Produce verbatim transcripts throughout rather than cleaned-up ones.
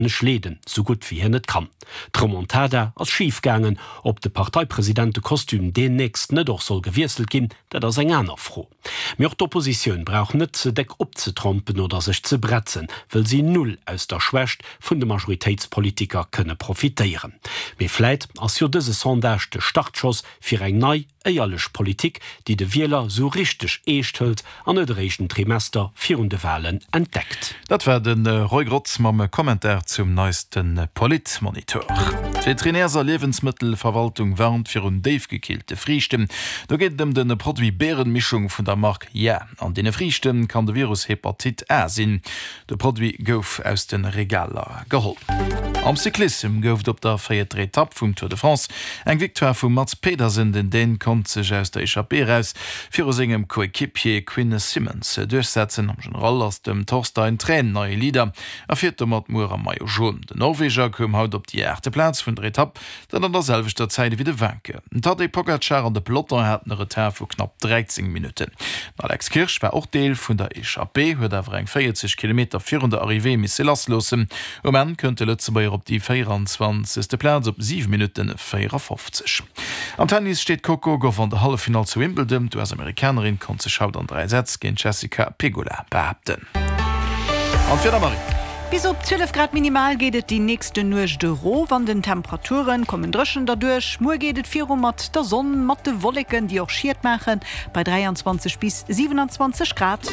ne Schleden so gut wie hin net kann. Tremontada als schiefgangen, ob de Parteipräsidente Kostüm den nächst net doch soll gewirselt gin, dat er seg aner froh. Mir d'Opposition brauch net ze deck opzetrompen oder sich ze bretzen, will sie null aus der Schwächt vun de Majoritätspolitiker könne profitieren. Me fleit as jo dese Sondage de Startschoss fir eng nei eierlech Politik, die de Wieler so richtig eesthöllt an et regen Trimester virunde Wahlen entdeckt. Dat werden äh, Reugrotz mamme Kommentar zum neuesten äh, Politmonitor. Veterinärser Lebensmittelverwaltung warnt fir un Dave gekillte Friestimmen. Da geht dem den Produkt Bärenmischung vun der Mark ja. An dene Friestimmen kann de Virus Hepatit A sinn. De Produkt gouf aus den Regaler geholt. Am Cyklism gouft op der feierte Etappe vum Tour de France eng Viktoire vum Mats Pedersen, den den kon sech aus der Échappée raus fir engem Koekipier Quinn Simmons durchsetzen am General ass dem Torstein Tränen neue Lieder a fir mat Moer am Maio schon. Den Norweger kom haut op die Äte Platz vun der Etappe, dann an derselvichter Zeide wie de Wanke. Tadej Pogačar an de Plotter hat e Retard vu knapp dreizehn Minuten. Alex Kirsch war auch Deel vun der Échappée, huet awer eng vierzig Kilometer vir der Arrivé mis se lasslosen. O man könnte Lützebuer op die vierundzwanzigste Platz op sieben Minuten vierundfünfzig. Am Tennis steht Coco gouf an der Hallefinal zu Wimbledon. Du als Amerikanerin kon ze schaut an drei Sätze gegen Jessica Pegula behaupten. Und für Marie. Bis op zwölf Grad minimal gehtt die nächste Nuch de Ro, wann den Temperaturen kommen drschen dadurch. Mo gehtt vier mat der Sonne, matte Wolken, die auch schiert machen, bei dreiundzwanzig bis siebenundzwanzig Grad.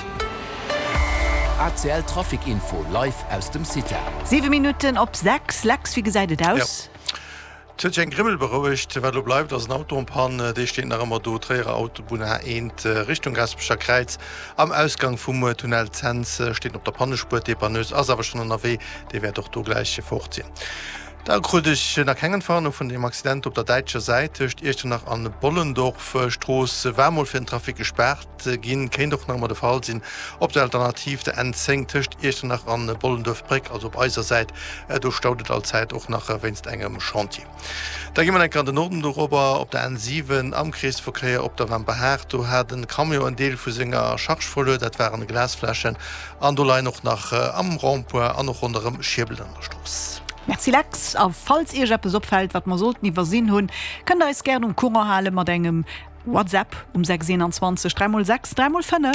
A C L Trafikinfo live aus dem City. Sieben Minuten op sechs, Lachs wie geseidet aus. Ja. Ein Grimmel beruhigt, weil du bleibst, dass ein Auto umpan, der steht nach immer do, träger Autobahn ein, Richtung Gaspischer Kreuz. Am Ausgang vom Tunnel Zenz steht auf der Pannenspur, die Panneus, also aber schon an der W, die wird doch da gleich vorziehen. Da konnte ich nach Hängenfahren von dem Accident auf der deutschen Seite, ist nach an Bollendorf Straße, Wärmol für den Trafik gesperrt, gehen kein doch noch mal der Fall sind, ob der Alternativ der End senkt, ist nach an Bollendorf Brick, also auf eiser Seite, da staudet allzeit auch nach wenn's engem Chantier. Da gehen wir dann gerade Norden darüber, ob der N sieben am Kreisverkehr, ob der Wand beherrt, du hat ein Cameo ein Teil für Singer Schachfolie, das waren Glasflaschen, an der noch nach äh, am Raumpur, an noch unter dem Schiebel an der Straße. Merci Lachs, auf falls ihr Jappe opfällt, wat man sollten nie sinn hun, könnt ihr es gerne um Kummerhalle mat engem WhatsApp um sechs siebenundzwanzig drei null sechs drei null fünf.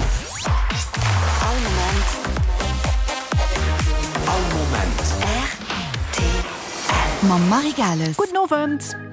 All Moment. All Moment. R T L. Ma Marigales. Guten Abend.